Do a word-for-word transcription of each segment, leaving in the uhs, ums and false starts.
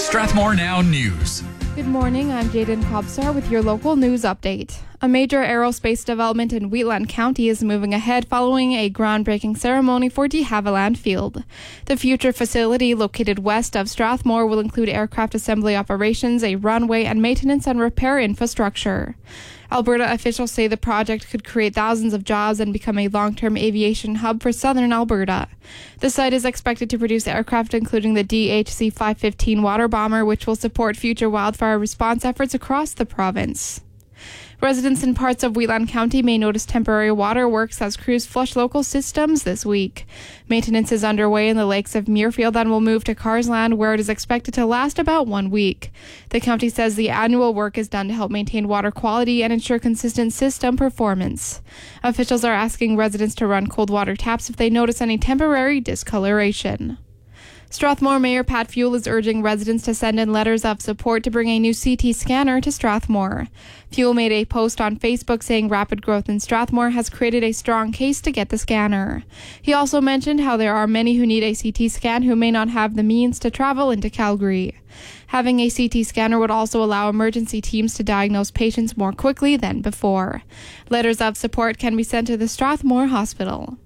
Strathmore Now News. Good morning, I'm Jaden Kobsar with your local news update. A major aerospace development in Wheatland County is moving ahead following a groundbreaking ceremony for de Havilland Field. The future facility, located west of Strathmore, will include aircraft assembly operations, a runway, and maintenance and repair infrastructure. Alberta officials say the project could create thousands of jobs and become a long-term aviation hub for southern Alberta. The site is expected to produce aircraft including the D H C five fifteen water bomber, which will support future wildfire response efforts across the province. Residents in parts of Wheatland County may notice temporary waterworks as crews flush local systems this week. Maintenance is underway in the lakes of Muirfield and will move to Carsland, where it is expected to last about one week. The county says the annual work is done to help maintain water quality and ensure consistent system performance. Officials are asking residents to run cold water taps if they notice any temporary discoloration. Strathmore Mayor Pat Fuel is urging residents to send in letters of support to bring a new C T scanner to Strathmore. Fuel made a post on Facebook saying rapid growth in Strathmore has created a strong case to get the scanner. He also mentioned how there are many who need a C T scan who may not have the means to travel into Calgary. Having a C T scanner would also allow emergency teams to diagnose patients more quickly than before. Letters of support can be sent to the Strathmore Hospital.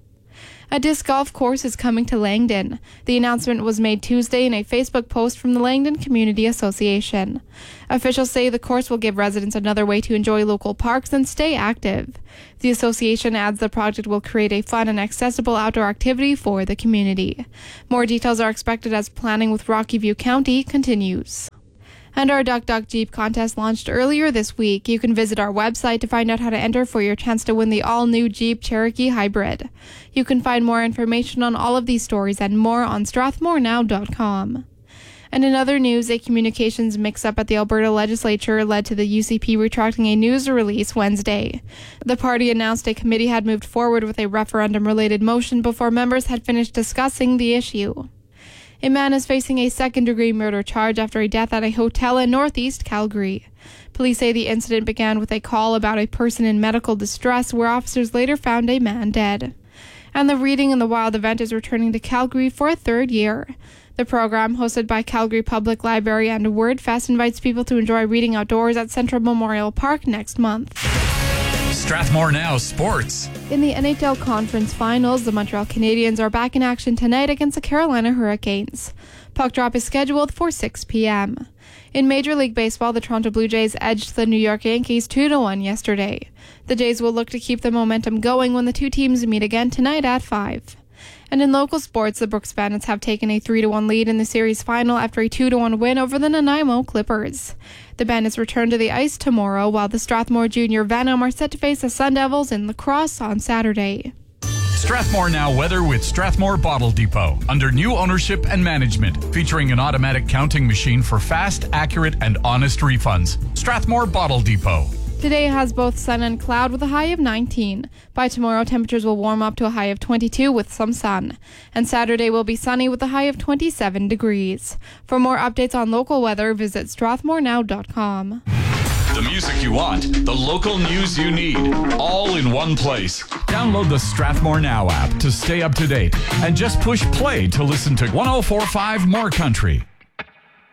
A disc golf course is coming to Langdon. The announcement was made Tuesday in a Facebook post from the Langdon Community Association. Officials say the course will give residents another way to enjoy local parks and stay active. The association adds the project will create a fun and accessible outdoor activity for the community. More details are expected as planning with Rocky View County continues. And our Duck Duck Jeep contest launched earlier this week. You can visit our website to find out how to enter for your chance to win the all-new Jeep Cherokee Hybrid. You can find more information on all of these stories and more on strathmore now dot com. And in other news, a communications mix-up at the Alberta Legislature led to the U C P retracting a news release Wednesday. The party announced a committee had moved forward with a referendum-related motion before members had finished discussing the issue. A man is facing a second-degree murder charge after a death at a hotel in northeast Calgary. Police say the incident began with a call about a person in medical distress, where officers later found a man dead. And the Reading in the Wild event is returning to Calgary for a third year. The program, hosted by Calgary Public Library and WordFest, invites people to enjoy reading outdoors at Central Memorial Park next month. Strathmore Now Sports. In the N H L Conference Finals, the Montreal Canadiens are back in action tonight against the Carolina Hurricanes. Puck drop is scheduled for six p.m. In Major League Baseball, the Toronto Blue Jays edged the New York Yankees two to one yesterday. The Jays will look to keep the momentum going when the two teams meet again tonight at five. And in local sports, the Brooks Bandits have taken a three to one lead in the series final after a two to one win over the Nanaimo Clippers. The Bandits return to the ice tomorrow, while the Strathmore Junior Venom are set to face the Sun Devils in lacrosse on Saturday. Strathmore Now weather with Strathmore Bottle Depot. Under new ownership and management, featuring an automatic counting machine for fast, accurate, and honest refunds. Strathmore Bottle Depot. Today has both sun and cloud with a high of nineteen. By tomorrow, temperatures will warm up to a high of twenty-two with some sun. And Saturday will be sunny with a high of twenty-seven degrees. For more updates on local weather, visit strathmore now dot com. The music you want, the local news you need, all in one place. Download the Strathmore Now app to stay up to date and just push play to listen to one oh four point five More Country.